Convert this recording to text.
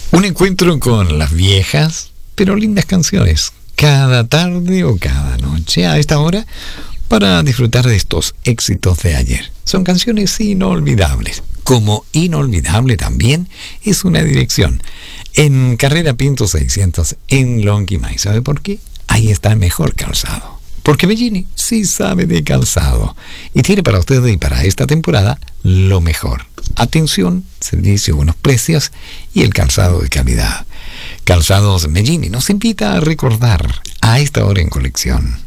Un encuentro con las viejas, pero lindas canciones, cada tarde o cada noche a esta hora, para disfrutar de estos éxitos de ayer. Son canciones inolvidables. Como inolvidable también es una dirección. En Carrera Pinto 600, en Lonquimay. ¿Sabe por qué? Ahí está el mejor calzado. Porque Bellini sí sabe de calzado. Y tiene para ustedes y para esta temporada lo mejor. Atención, servicio, buenos precios y el calzado de calidad. Calzados Bellini nos invita a recordar a esta hora en colección.